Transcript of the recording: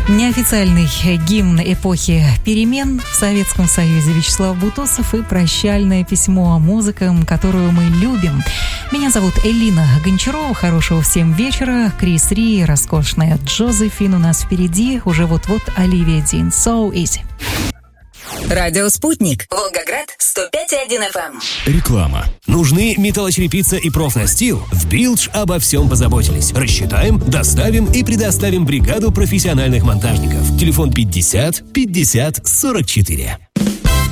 Неофициальный гимн эпохи перемен в Советском Союзе Вячеслав Бутусов и прощальное письмо музыкам, которую мы любим. Меня зовут Элина Гончарова. Хорошего всем вечера. Крис Ри, роскошная Джозефин у нас впереди. Уже вот-вот Оливия Дин. So easy. Радио «Спутник». Волгоград, 105,1 FM. Реклама. Нужны металлочерепица и профнастил? В Билдж обо всем позаботились. Рассчитаем, доставим и предоставим бригаду профессиональных монтажников. Телефон 50 50 44.